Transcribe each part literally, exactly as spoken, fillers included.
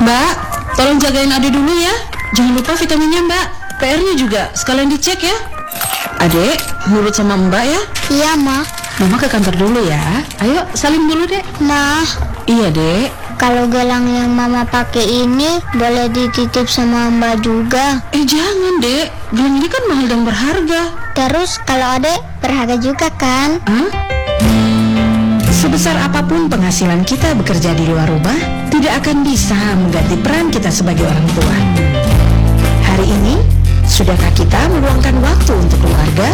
Mbak, tolong jagain Ade dulu ya. Jangan lupa vitaminnya Mbak. P R-nya juga sekalian dicek ya. Adek, nurut sama Mbak ya. Iya, Ma. Mama ke kantor dulu ya. Ayo, salim dulu, Dek. Ma. Iya, Dek. Kalau gelang yang Mama pakai ini boleh dititip sama Mbak juga. Eh, jangan, Dek. Gelang ini kan mahal dan berharga. Terus kalau Adek berharga juga kan? Hah? Sebesar apapun penghasilan kita bekerja di luar rumah, tidak akan bisa mengganti peran kita sebagai orang tua. Hari ini, sudahkah kita meluangkan waktu untuk keluarga?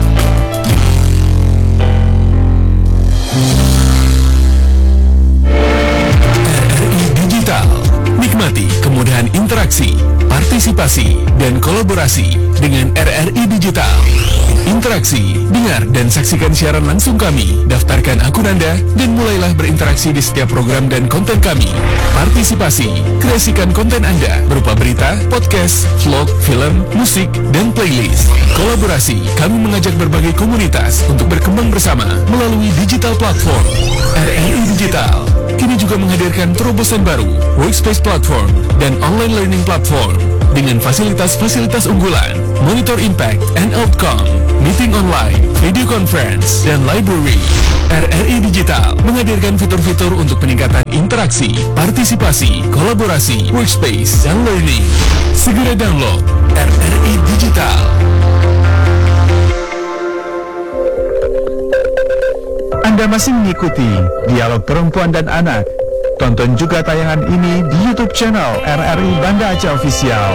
R R I Digital. Nikmati kemudahan interaksi, partisipasi, dan kolaborasi dengan R R I Digital. Interaksi, dengar dan saksikan siaran langsung kami, daftarkan akun Anda, dan mulailah berinteraksi di setiap program dan konten kami. Partisipasi, kreasikan konten Anda berupa berita, podcast, vlog, film, musik, dan playlist. Kolaborasi, kami mengajak berbagai komunitas untuk berkembang bersama melalui digital platform. R R I Digital kini juga menghadirkan terobosan baru, workspace platform, dan online learning platform dengan fasilitas-fasilitas unggulan, monitor impact and outcome, meeting online, video conference, dan library. R R I Digital menghadirkan fitur-fitur untuk peningkatan interaksi, partisipasi, kolaborasi, workspace, dan learning. Segera download R R I Digital. Anda masih mengikuti Dialog Perempuan dan Anak. Tonton juga tayangan ini di YouTube channel R R I Banda Aceh Official.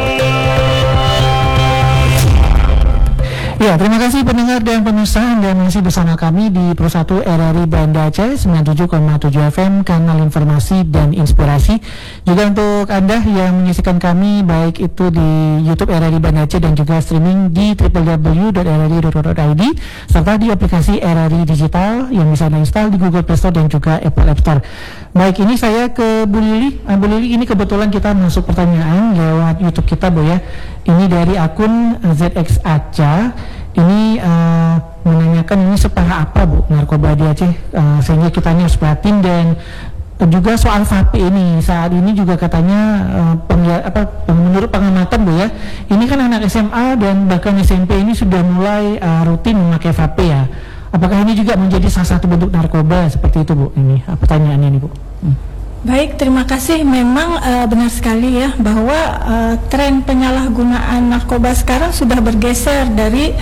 Ya, terima kasih pendengar dan pemirsa, Anda masih bersama kami di Pro satu R R I Banda Aceh sembilan puluh tujuh koma tujuh F M, kanal informasi dan inspirasi. Juga untuk Anda yang menyaksikan kami baik itu di YouTube R R I Banda Aceh dan juga streaming di w w w dot r r i dot co dot i d serta di aplikasi R R I Digital yang bisa Anda install di Google Play Store dan juga Apple App Store. Baik, ini saya ke Bu Lili. Bu Lili, ini kebetulan kita masuk pertanyaan lewat YouTube kita, Bu ya. Ini dari akun Z X Aca. Ini uh, menanyakan ini separah apa Bu narkoba di Aceh, uh, sehingga kitanya harus prihatin. Dan uh, juga soal vape ini saat ini juga katanya uh, pengga, apa, menurut pengamatan Bu ya, ini kan anak S M A dan bahkan S M P ini sudah mulai uh, rutin memakai vape ya. Apakah ini juga menjadi salah satu bentuk narkoba seperti itu Bu? Ini uh, pertanyaannya ini Bu. Hmm. Baik, terima kasih. Memang uh, benar sekali ya bahwa uh, tren penyalahgunaan narkoba sekarang sudah bergeser dari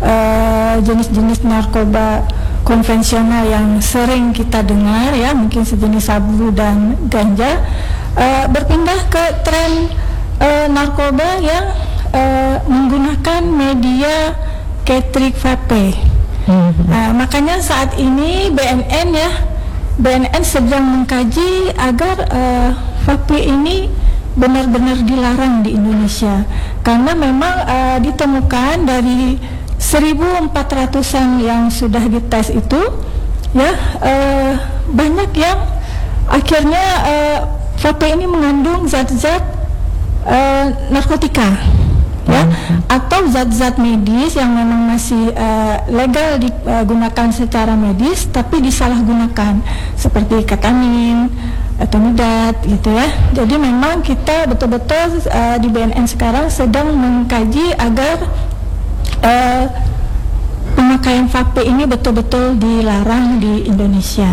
uh, jenis-jenis narkoba konvensional yang sering kita dengar ya, mungkin sejenis sabu dan ganja, uh, berpindah ke tren uh, narkoba yang uh, menggunakan media catering vape. Hmm. Nah, makanya saat ini B N N ya B N N sedang mengkaji agar uh, vape ini benar-benar dilarang di Indonesia, karena memang uh, ditemukan dari seribu empat ratusan yang sudah dites itu ya, uh, banyak yang akhirnya uh, vape ini mengandung zat-zat uh, narkotika ya, atau zat-zat medis yang memang masih uh, legal digunakan secara medis tapi disalahgunakan seperti ketamin atau midat gitu ya. Jadi memang kita betul-betul uh, di B N N sekarang sedang mengkaji agar uh, pemakaian vape ini betul-betul dilarang di Indonesia.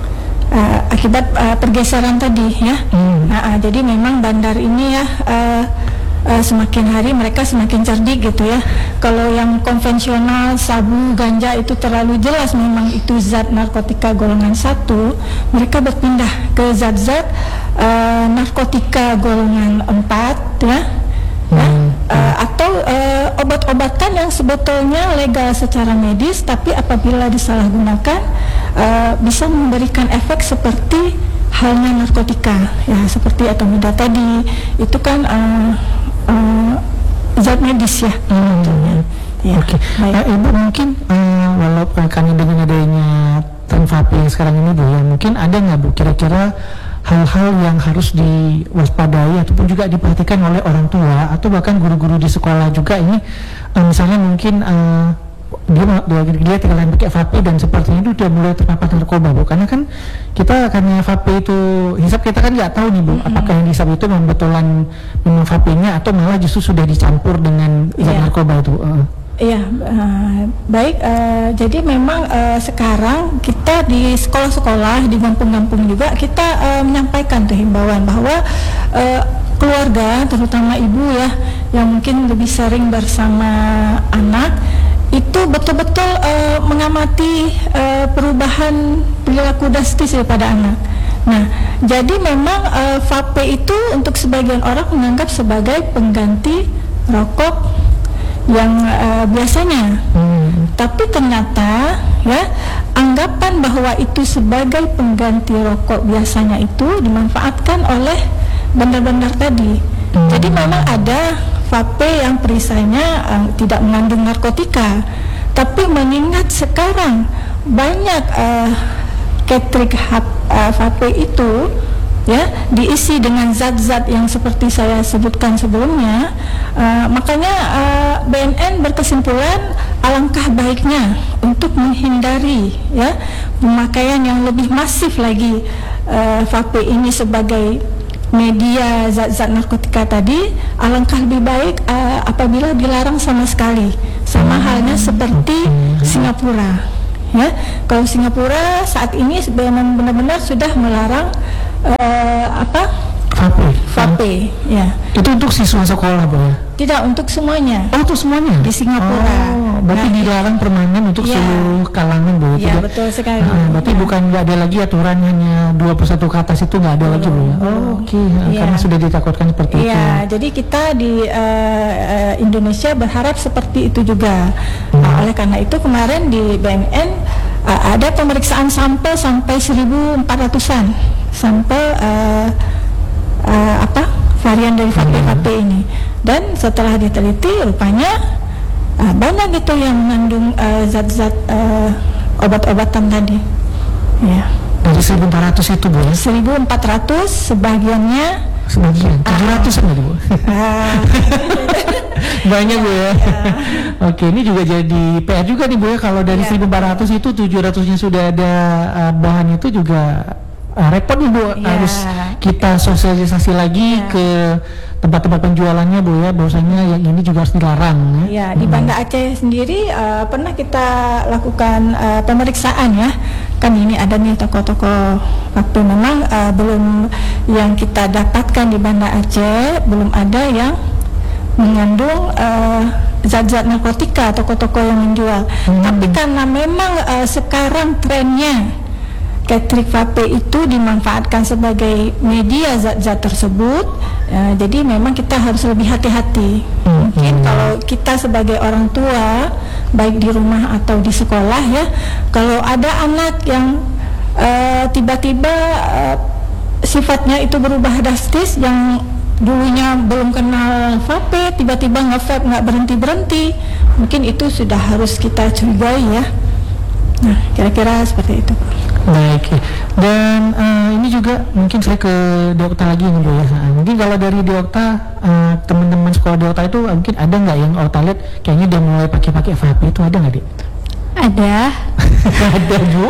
Uh, akibat uh, pergeseran tadi ya. Hmm. Nah, uh, jadi memang bandar ini ya uh, Uh, semakin hari mereka semakin cerdik gitu ya. Kalau yang konvensional sabu, ganja itu terlalu jelas memang itu zat narkotika golongan satu, mereka berpindah ke zat-zat uh, narkotika golongan empat ya, hmm. ya uh, atau uh, obat-obatan yang sebetulnya legal secara medis tapi apabila disalahgunakan uh, bisa memberikan efek seperti halnya narkotika ya, seperti atomida tadi itu kan uh, uh, zat medis ya. Hmm. Ya. Oke, okay. uh, Ibu mungkin uh, walaupun karena dengan adanya tren vape yang sekarang ini Bu ya, mungkin ada nggak Bu kira-kira hal-hal yang harus diwaspadai ataupun juga diperhatikan oleh orang tua atau bahkan guru-guru di sekolah juga ini, uh, misalnya mungkin uh, dia dia, dia tinggal pakai vape dan sepertinya itu udah mulai terpapar narkoba, Bu. Karena kan kita karena vape itu hisap kita kan nggak tahu nih, Bu, mm-hmm. apakah yang dihisap itu memang betulan memang vapenya atau malah justru sudah dicampur dengan zat yeah. narkoba itu. Uh. Iya, uh, baik. Uh, jadi memang uh, sekarang kita di sekolah-sekolah, di kampung-kampung juga kita uh, menyampaikan tuh himbauan bahwa uh, keluarga, terutama ibu ya, yang mungkin lebih sering bersama anak, itu betul-betul uh, mengamati uh, perubahan perilaku drastis daripada anak. Nah, jadi memang uh, vape itu untuk sebagian orang menganggap sebagai pengganti rokok yang uh, biasanya, hmm. tapi ternyata ya anggapan bahwa itu sebagai pengganti rokok biasanya itu dimanfaatkan oleh bandar-bandar tadi. Hmm. Jadi memang ada vape yang perisainya uh, tidak mengandung narkotika, tapi mengingat sekarang banyak uh, catering uh, vape itu ya diisi dengan zat-zat yang seperti saya sebutkan sebelumnya, uh, makanya uh, B N N berkesimpulan alangkah baiknya untuk menghindari ya pemakaian yang lebih masif lagi uh, vape ini sebagai media zat-zat narkotika tadi. Alangkah lebih baik uh, apabila dilarang sama sekali, sama halnya seperti Singapura ya. Kalau Singapura saat ini memang benar-benar sudah melarang uh, apa vape vape ya. Itu untuk siswa sekolah, Bu ya? Tidak, untuk semuanya. Oh, untuk semuanya di Singapura. Oh, berarti nah, dilarang permanen untuk ya, seluruh kalangan, Bu. Iya, betul sekali. Nah, berarti ya. bukan nggak ada lagi aturan hanya dua puluh satu ke atas itu nggak ada oh, lagi, Bu ya? Oh, oke. Okay. Ya. Karena sudah ditakutkan seperti ya, itu. Iya, jadi kita di uh, uh, Indonesia berharap seperti itu juga. Hmm. Uh, oleh karena itu kemarin di B N N uh, ada pemeriksaan sampel sampai seribu empat ratusan sampel uh, uh, apa varian dari vape-vape hmm. ini. Dan setelah diteliti rupanya uh, banyak gitu yang mengandung uh, zat-zat uh, obat-obatan tadi ya. Dari seribu empat ratus itu, Bu ya? seribu empat ratus sebagiannya sebagian tujuh ratus uh, Bu. Banyak, Bu ya. Oke, ini juga jadi P R juga nih, Bu ya, kalau dari ya. seribu empat ratus itu tujuh ratusnya sudah ada uh, bahan itu juga uh, repot nih, Bu. Ya. Harus kita sosialisasi lagi ya. ke tempat-tempat penjualannya, Bu ya, bahwasanya yang ini juga harus dilarang ya. Ya, di Banda Aceh sendiri uh, pernah kita lakukan uh, pemeriksaan ya. Kan ini ada nih toko-toko vape, memang uh, belum yang kita dapatkan di Banda Aceh belum ada yang mengandung uh, zat-zat narkotika, toko-toko yang menjual. Hmm. Tapi karena memang uh, sekarang trennya catering vape itu dimanfaatkan sebagai media zat-zat tersebut, uh, jadi memang kita harus lebih hati-hati. Hmm. Mungkin kalau kita sebagai orang tua, baik di rumah atau di sekolah ya, kalau ada anak yang uh, tiba-tiba uh, sifatnya itu berubah drastis, yang dulunya belum kenal vape, tiba-tiba nge-vape nggak berhenti-berhenti, mungkin itu sudah harus kita curigai ya. Nah, kira-kira seperti itu. Baik, dan uh, ini juga mungkin saya ke Dokta lagi nih, Bu ya. Mungkin kalau dari Dokta, uh, teman-teman sekolah Dokta itu uh, mungkin ada nggak yang Dokta lihat kayaknya udah mulai pakai-pakai vape itu, ada nggak, Dik? Ada. Ada, Bu.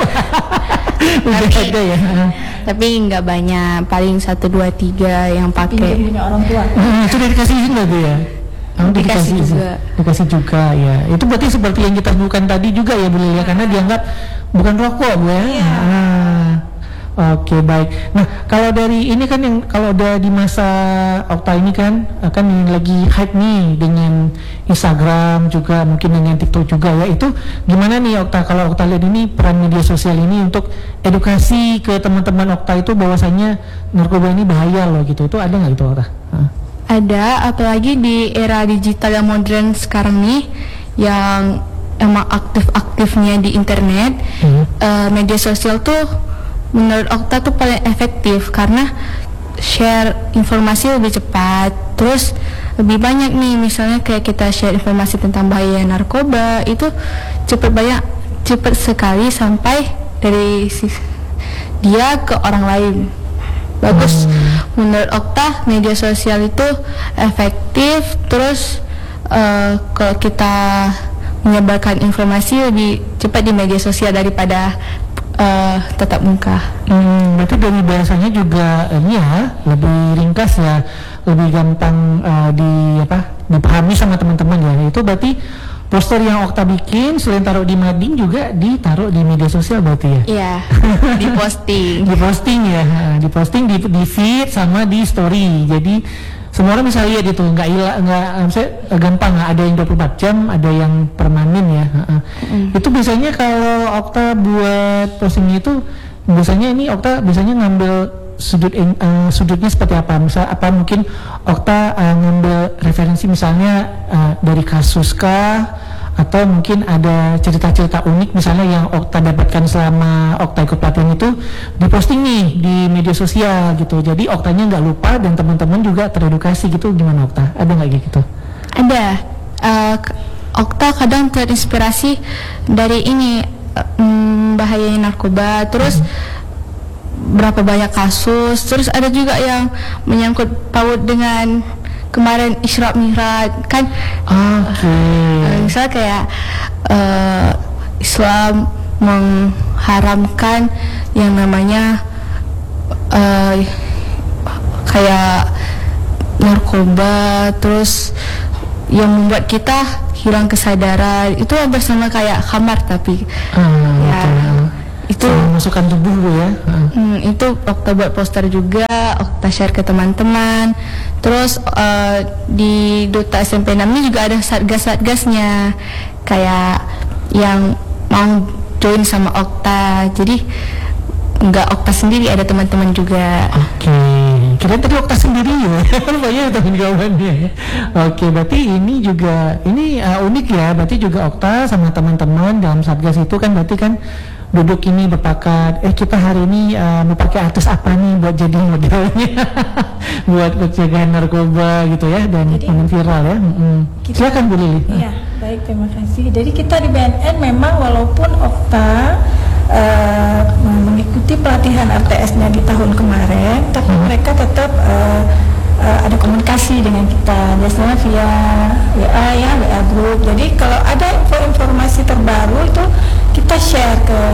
Udah tapi, ada ya. Tapi nggak banyak, paling satu dua tiga yang pakai. Punya orang tua. Uh, sudah dikasih izin nggak, Bu ya? Oh, dikasih, dikasih juga. Dikasih juga ya. Itu berarti seperti yang kita bukan tadi juga ya, Bu Lilia, karena dianggap bukan rokok, Bu ya. Iya. Ah, Oke, okay, baik. Nah, kalau dari ini kan yang kalau udah di masa Okta ini kan akan lagi hype nih dengan Instagram juga, mungkin dengan TikTok juga ya. Itu gimana nih Okta, kalau Okta lihat ini peran media sosial ini untuk edukasi ke teman-teman Okta itu bahwasanya narkoba ini bahaya loh gitu. Itu ada nggak itu, Okta? Ah. Ada, apalagi di era digital yang modern sekarang nih, yang emang aktif-aktifnya di internet, hmm. uh, media sosial tuh menurut Okta tuh paling efektif karena share informasi lebih cepat, terus lebih banyak nih, misalnya kayak kita share informasi tentang bahaya narkoba itu cepat banyak, cepat sekali sampai dari dia ke orang lain. Bagus. Hmm. Menurut Okta media sosial itu efektif, terus uh, kalau kita menyebarkan informasi lebih cepat di media sosial daripada uh, tatap muka. Hmm, berarti dari bahasanya juga ini ya lebih ringkas ya, lebih gampang uh, di apa dipahami sama teman-teman ya. Itu berarti poster yang Okta bikin selain taruh di mading juga ditaruh di media sosial berarti ya? Iya, di posting. Di posting ya, nah, di posting di, di feed sama di story. Jadi semua orang bisa lihat itu, nggak hilang, nggak, saya gampang. Ada yang dua puluh empat jam, ada yang permanen ya. Mm. Itu biasanya kalau Okta buat postingnya itu, biasanya ini Okta biasanya ngambil sudut uh, sudutnya seperti apa? Misal apa mungkin Okta uh, ngambil referensi misalnya uh, dari kasus kah, atau mungkin ada cerita-cerita unik misalnya yang Okta dapatkan selama Okta ikut pelatihan itu diposting nih di media sosial gitu. Jadi Oktanya nggak lupa dan teman-teman juga teredukasi gitu. Gimana Okta? Ada nggak kayak gitu? Ada. Uh, Okta kadang terinspirasi dari ini um, bahayanya narkoba. Terus hmm. berapa banyak kasus, terus ada juga yang menyangkut paut dengan kemarin Isra Mi'raj kan. Oke. Okay. Uh, misalnya kayak uh, Islam mengharamkan yang namanya uh, kayak narkoba, terus yang membuat kita hilang kesadaran. Itu hampir sama kayak khamar tapi hmm, ya okay. Itu masukkan tubuh gue ya. Hmm, itu Okta buat poster juga, Okta share ke teman-teman. Terus uh, di Duta S M P enam ini juga ada satgas-satgasnya, kayak yang mau join sama Okta. Jadi nggak Okta sendiri, ada teman-teman juga. Oke, okay. Kira tadi Okta sendiri ya, banyak teman-temannya. Oke, berarti ini juga ini uh, unik ya. Berarti juga Okta sama teman-teman dalam satgas itu kan berarti kan duduk ini berpakat, eh kita hari ini uh, mau pakai artis apa nih buat jadi modelnya buat pencegahan narkoba gitu ya, dan jadi, viral ya. Mm-hmm. Silakan Bu Lili. Iya, baik, terima kasih. Jadi kita di B N N memang walaupun Okta uh, mengikuti pelatihan R T S-nya di tahun kemarin, tapi hmm. mereka tetap uh, uh, ada komunikasi dengan kita, biasanya via W A ya, W A group. Jadi kalau ada info-informasi terbaru itu kita share ke